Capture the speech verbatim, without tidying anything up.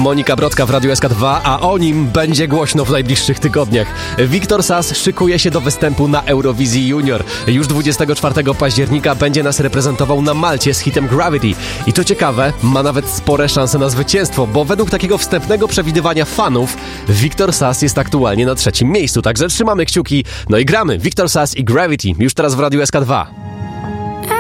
Monika Brodka w Radiu S K dwa, a o nim będzie głośno w najbliższych tygodniach. Wiktor Sass szykuje się do występu na Eurowizji Junior. Już dwudziestego czwartego października będzie nas reprezentował na Malcie z hitem Gravity. I to ciekawe, ma nawet spore szanse na zwycięstwo, bo według takiego wstępnego przewidywania fanów Wiktor Sass jest aktualnie na trzecim miejscu. Także trzymamy kciuki, no i gramy. Wiktor Sass i Gravity już teraz w Radiu S K dwa.